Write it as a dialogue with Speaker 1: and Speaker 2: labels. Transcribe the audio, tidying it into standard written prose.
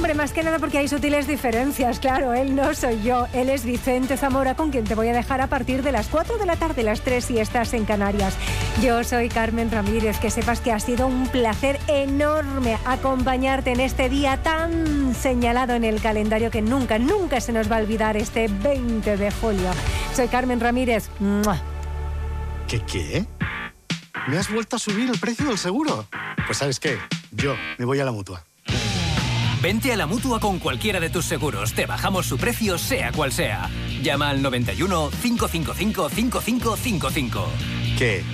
Speaker 1: Hombre, más que nada porque hay sutiles diferencias, claro, él no soy yo, él es Vicente Zamora, con quien te voy a dejar a partir de las 4 de la tarde, las 3 si estás en Canarias. Yo soy Carmen Ramírez, que sepas que ha sido un placer enorme acompañarte en este día tan señalado en el calendario que nunca se nos va a olvidar, este 20 de julio. Soy Carmen Ramírez. ¡Mua!
Speaker 2: ¿Qué? ¿Me has vuelto a subir el precio del seguro? Pues ¿sabes qué? Yo me voy a la Mutua.
Speaker 3: Vente a la Mutua con cualquiera de tus seguros. Te bajamos su precio, sea cual sea. Llama al 91 555 5555.
Speaker 2: ¿Qué?